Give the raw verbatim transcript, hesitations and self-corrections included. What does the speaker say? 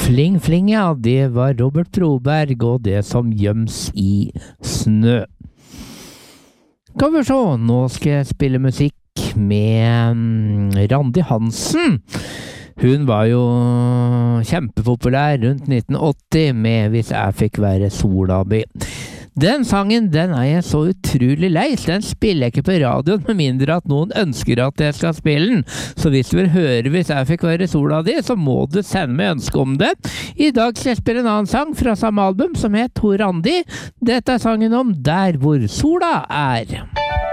Fling, fling, ja, det var Robert Broberg og det som gjøms i snø. Skal vi se, nå skal jeg spille musikk med Randi Hansen. Hun var jo kjempepopulær rundt nitten åtti med Hvis jeg fikk være sola mi. Den sangen, den er jeg så utrolig lei, så den spiller jeg ikke på radioen med mindre at noen ønsker at jeg skal spille den. Så hvis du vil høre Hvis jeg fikk være sola di, så må du sende meg ønske om det. I dag skal jeg spille en annen sang fra samme album som het Randi. Dette er sangen om Der hvor sola er.